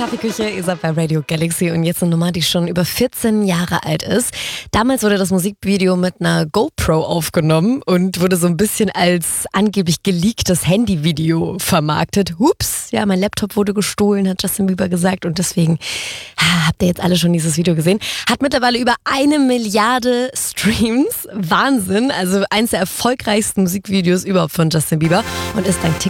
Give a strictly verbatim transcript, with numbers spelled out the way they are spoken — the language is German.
Kaffeeküche, ihr seid bei Radio Galaxy und jetzt eine Nummer, die schon über vierzehn Jahre alt ist. Damals wurde das Musikvideo mit einer GoPro aufgenommen und wurde so ein bisschen als angeblich geleaktes Handyvideo vermarktet. Hups, ja, mein Laptop wurde gestohlen, hat Justin Bieber gesagt und deswegen ah, habt ihr jetzt alle schon dieses Video gesehen. Hat mittlerweile über eine Milliarde Streams. Wahnsinn, also eins der erfolgreichsten Musikvideos überhaupt von Justin Bieber und ist dank TikTok